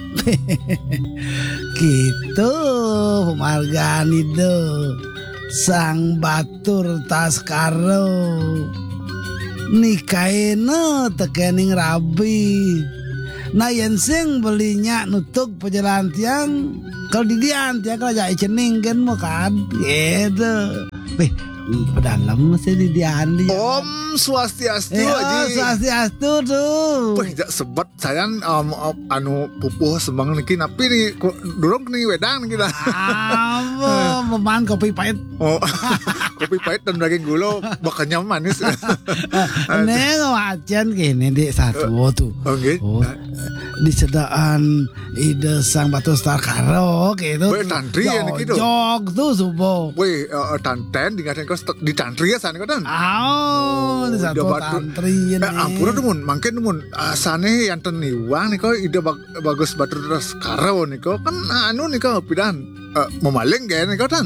Gitu margani do sang batur Taskaro nikaina tekening rabi. Nah yen sing belinya nutuk pejalan tiang kalau didian tiang kalau jadi cening kan mau kan gitu. Pedalam masih didian dia. Om Swastiastu Haji. Swastiastu tuh. Jak sebat sayang anu pupuh sembang niki napi nih durung nih wedang kita. Meman kopi pahit. Oh, kopi pahit dan daging gula bakal manis. Neng wajan gini di satu tuh. Oke. Di sedaan ide sang batu Taskaro gitu. Weh tantri ya niki tuh. Jog tuh subuh. Weh tanten dengan di tantri ya sana kan? Di satu tantri ini. Ampura tuh mungkin asane yang teniwang nih kau ide bagus batu Taskaro nih kau kan anu nih kau pidan memaling gak nih kau kan?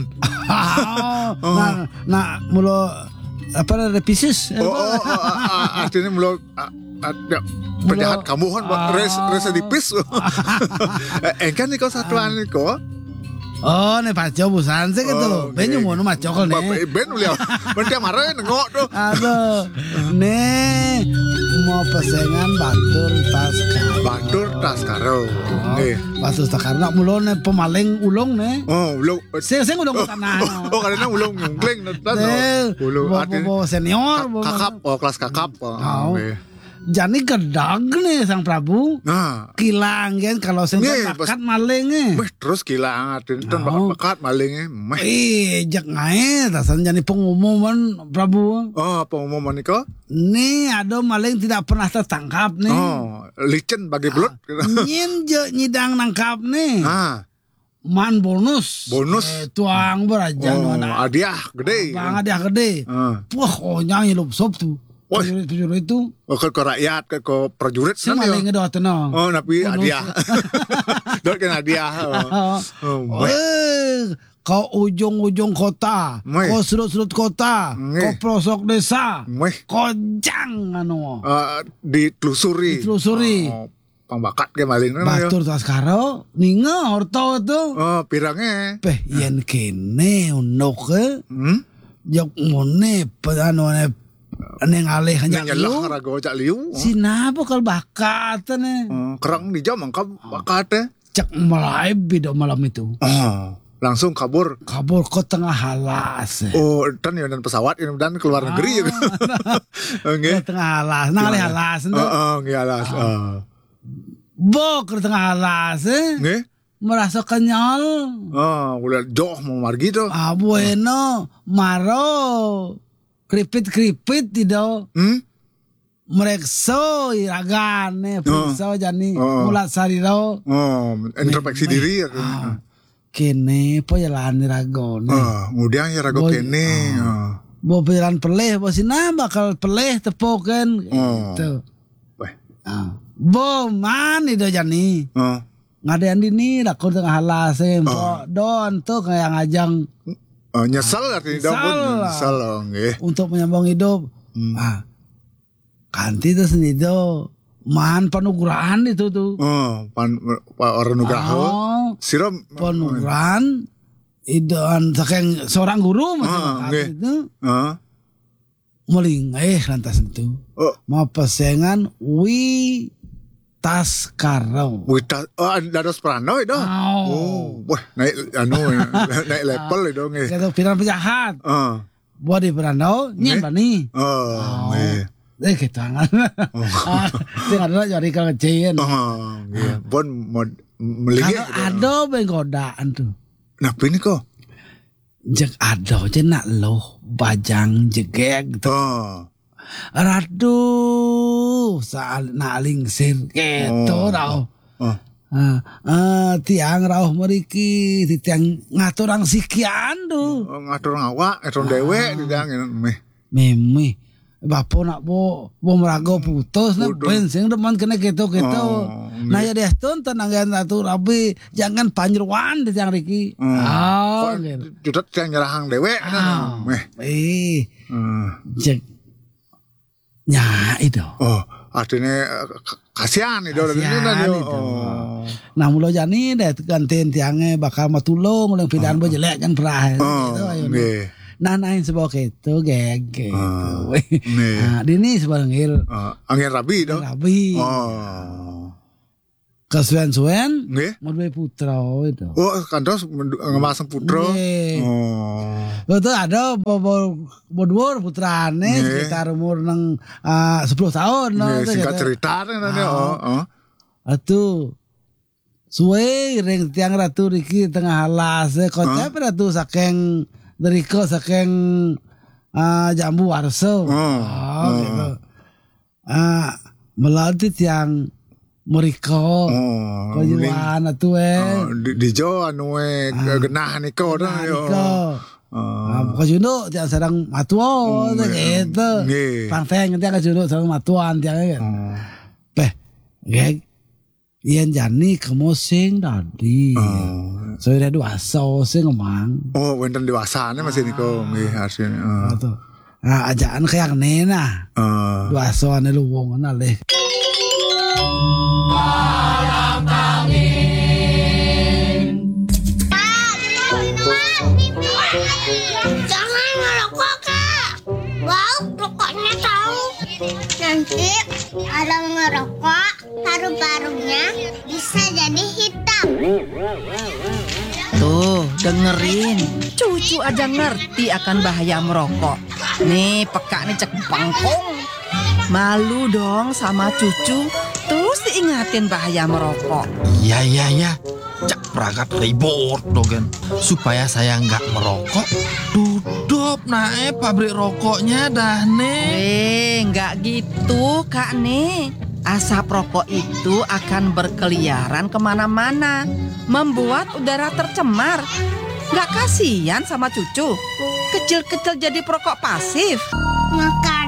Nah mulu apa ada pisis? Artinya mulu penjahat kamu kan res dipis. Kan nih kau satuan nih kau. Oh, nih paco busan sih gitu. Ben mau nu macokol nih. Ben uliau. Ben tiap marah nengok tuh. Aduh. Nih mau pesengan Batur Taskaro. Nih. Batur Taskaro nak mulu nih pemaling ulung nih. Oh, ulung. Saya ulung tanah. Oh, karena ulung nyungkling ulung. Bawa senior. Kakap. Oh, kelas kakap. Jadi kedag nih sang Prabu. Nah, kilang kan kalau saya bakat malingnya. Terus kilang artinya bakat malingnya. Jak ngae tasan jadi pengumuman Prabu. Oh, pengumuman itu? Nih ada maling tidak pernah tertangkap nih. Oh, licin bagi belut. Nyin nyidang nangkap nih. Man bonus. Tuang berajan. Hadiah gede. Bang hadiah gede. Wah, onyang hilup sop tuh. Prajurit itu ke rakyat ke prajurit kan maling do tenang. Oh tapi hadiah. Dot kan hadiah. Kau ujung-ujung kota, kau sudut-sudut kota, kau pelosok desa, kau jang anu. Ditelusuri. Pangbakat ke maling. Batur Taskaro ninga horto tuh. Pirangnya. Yen kene unok ke. Jok mone anu neng alih hanya liu rago cak liu sinapa kal bakat nih kerang di jam mangkap bakat cek mulai bido malam itu langsung kabur ke tengah halas dan ya dan pesawat dan keluar negeri ke tengah halas nang alih halas halas ke tengah halas merasa kenyal udah jauh mau margi tuh bueno maro kripit tidak merekso iragane periksa jani mulat sariro introspeksi diri kene po jalan iragone kemudian ya rago kene bo jalan peleh bo sina bakal peleh tepoken gitu bo man itu jani ngadean dini rakor tengah halas don tuh kayak ngajang nyesel artinya nyesel untuk menyambung hidup. Kanti itu sendiri man panugrahan itu tuh. Orang nugraha. Siram panugrahan idan saking seorang guru macam itu. Mulingeh lantas itu. Mau pesengan Taskaro. Dados Prano itu. Wah, naik level itu nge. Kata pirang penjahat. Buat di Prano, nyen bani. Kita nggak ada jadi kecil. Bon melingih. Kalau ada benggodaan tuh. Kenapa ini kok? Jek ada aja nak loh bajang jegek gitu. Radu saat naling sir keto rau. Tiang rau meriki tiang ngaturang sikian tuh. Ngatur awak, ngatur dewe tiang meme. Bapo nak bo merago putus na bensin deman kena keto. Nah ya deh tuh tenangin satu rabi jangan panjeruan di tiang riki. Jutot tiang nyerahang dewe. Cek nya itu. artinya kasihan itu Kasihan yo. itu. Nah mula jani deh gantiin tiangnya bakal matulung ulang pidaan bo jelek kan perah gitu ayo. Nggih. Nah nain sebuah gitu gege. Nggih. Nah dini sebuah ngil Angin rabi itu. rabi kesuwen-suwen Nggih. mau putra itu. Oh, kantos ngemasang putra. Nggih. Itu ada bodwor putrane sekitar umur nang 10 tahun Nggih, singkat cerita nanti. Atuh suwe ring tiang ratu riki tengah halas kocap ratu saking deriko saking jambu warso. Gitu. Melalui tiang meriko kajuan atuh di Jo anu genah niko dah yo. Kajuno tiang sareng matuo gitu. Pangteng tiang kajuno sareng matuan tiang gitu. Gek Ian jani kemosing tadi. Saya dua sing emang. Oh, wenten dewasane masih niko nggih hasilnya. Nah, ajaan kayak nena. Dua soane luwung nalih. Malam angin. Jangan ngerokok, Kak. Bau rokoknya tahu. Nanti kalau ngerokok, paru-parunya bisa jadi hitam. Tuh, dengerin. Cucu aja ngerti akan bahaya merokok. Nih, peka nih cek pangkong. Malu dong sama cucu. Terus diingatin bahaya merokok. Iya. Cak pragat ribut dogen. Supaya saya nggak merokok, tutup naik pabrik rokoknya dah nih. Nggak gitu, Kak nih. Asap rokok itu akan berkeliaran kemana-mana, membuat udara tercemar. Nggak kasihan sama cucu? Kecil-kecil jadi perokok pasif. Maka